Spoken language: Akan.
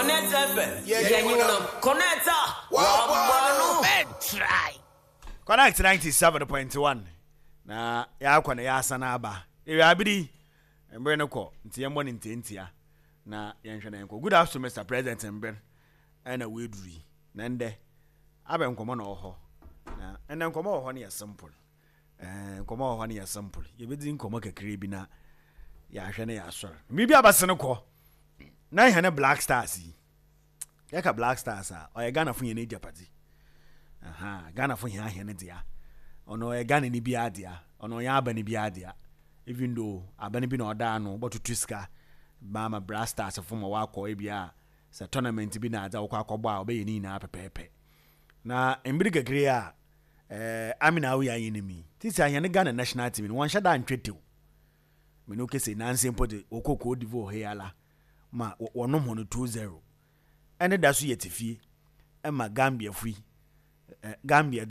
Connect FM. Yeah, Connect. Try. Connect 97.1. Na ya kwa na ya sana aba. Ewe abidi. Mbre no ko. Nti yembo ni ntentia. Na yenhwe na yenko. Good afternoon Mr. President Mbre. Ana weduri. Na nde. Abe nkomo na oho. Na ene nkomo oho ne ya simple. Nkomo oho ne ya simple. Yebedi nkomo kakire bi na ya hwe ne ya asor. Bibi abase ne ko. Na ihe ne Black Stars yi. Yaka Black Stars a o ye Ghana fu yen ejapati. Ghana fu yen ahia ne dia. Ono ye Ghana ni bia dia. Ono ya aba ni bia dia. Even though abani bi na oda no but tuska Bama Black Stars fu mo wa ko e bia sa tournament bi na ada wo akọbọ a obe yeni na pepepe. Na embiri kakire a Amina we ayenemi. Tisi ahia ne Ghana national team no wan shada antwetew. Me no kese Nancy Mpode okoko divo he ala. Ma wonom hono 2-0 ene da so yetifie e ma Gambia fui Gambia